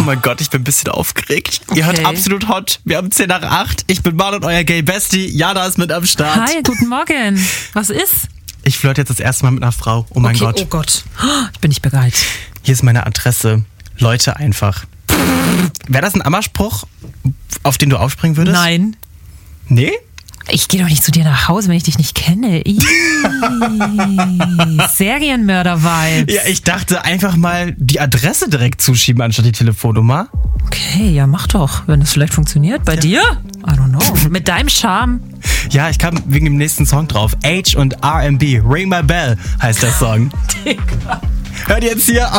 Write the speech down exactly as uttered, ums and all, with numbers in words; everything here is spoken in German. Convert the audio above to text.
mein Gott, ich bin ein bisschen aufgeregt. Okay. Ihr hört absolut hot. Wir haben zehn nach acht. Ich bin Marlon, euer Gay Bestie. Jana ist mit am Start. Hi, guten Morgen. Was ist? Ich flirte jetzt das erste Mal mit einer Frau. Oh mein okay, Gott. Oh Gott. Ich bin nicht bereit. Hier ist meine Adresse. Leute einfach. Wäre das ein Ammerspruch, auf den du aufspringen würdest? Nein. Nee? Ich gehe doch nicht zu dir nach Hause, wenn ich dich nicht kenne. Serienmörder-Vibes. Ja, ich dachte einfach mal die Adresse direkt zuschieben, anstatt die Telefonnummer. Okay, ja, mach doch. Wenn das vielleicht funktioniert. Bei ja. dir? I don't know. Mit deinem Charme. Ja, ich kam wegen dem nächsten Song drauf. H und R and B. Ring My Bell heißt der Song. Hört jetzt hier